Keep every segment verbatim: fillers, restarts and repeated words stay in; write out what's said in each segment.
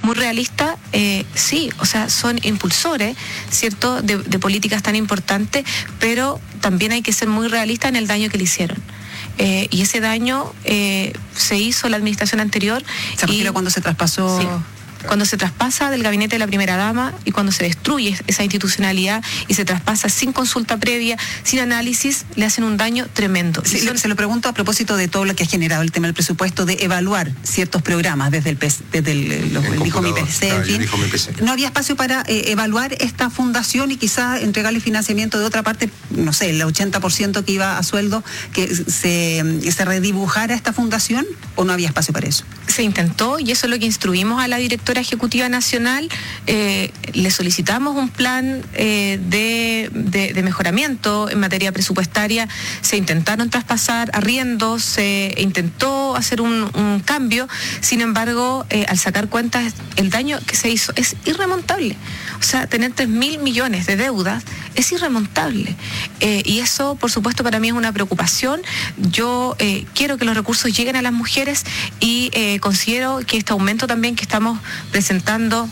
muy realista, eh, sí, o sea, son impulsores, ¿cierto?, de, de políticas tan importantes, pero también hay que ser muy realista en el daño que le hicieron. Eh, y ese daño eh, se hizo la administración anterior. ¿Se refiere a cuando se traspasó? Sí. Cuando se traspasa del gabinete de la primera dama y cuando se destruye esa institucionalidad y se traspasa sin consulta previa, sin análisis, le hacen un daño tremendo. Sí, son... Se lo pregunto a propósito de todo lo que ha generado el tema del presupuesto, de evaluar ciertos programas desde el, P C, desde el, los, el dijo mi P C, en fin. Dijo mi P C. No había espacio para eh, evaluar esta fundación y quizás entregarle financiamiento de otra parte, no sé, el ochenta por ciento que iba a sueldo, que se, se redibujara esta fundación, ¿o no había espacio para eso? Se intentó y eso es lo que instruimos a la directora ejecutiva nacional. Eh, le solicitamos un plan eh, de, de, de mejoramiento en materia presupuestaria. Se intentaron traspasar arriendos, se intentó hacer un, un cambio. Sin embargo, eh, al sacar cuentas, el daño que se hizo es irremontable. O sea, tener tres mil millones de deudas es irremontable. Eh, y eso, por supuesto, para mí es una preocupación. Yo eh, quiero que los recursos lleguen a las mujeres y eh, considero que este aumento también que estamos presentando,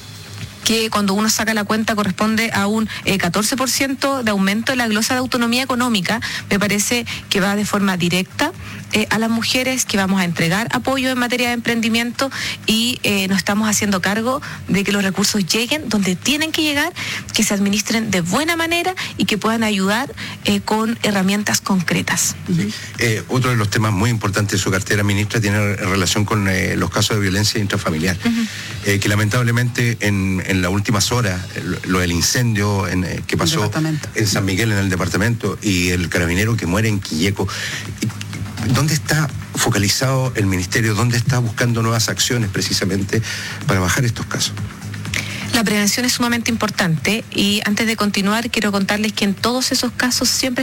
que cuando uno saca la cuenta corresponde a un eh, catorce por ciento de aumento de la glosa de autonomía económica, me parece que va de forma directa eh, a las mujeres, que vamos a entregar apoyo en materia de emprendimiento y eh, nos estamos haciendo cargo de que los recursos lleguen donde tienen que llegar, que se administren de buena manera y que puedan ayudar eh, con herramientas concretas. Sí. Eh, otro de los temas muy importantes de su cartera, ministra, tiene relación con eh, los casos de violencia intrafamiliar, uh-huh. eh, que lamentablemente en, en las últimas horas, lo, lo del incendio en, eh, que pasó en San Miguel, en el departamento, y el carabinero que muere en Quilleco, ¿dónde está focalizado el ministerio? ¿Dónde está buscando nuevas acciones precisamente para bajar estos casos? La prevención es sumamente importante y antes de continuar quiero contarles que en todos esos casos siempre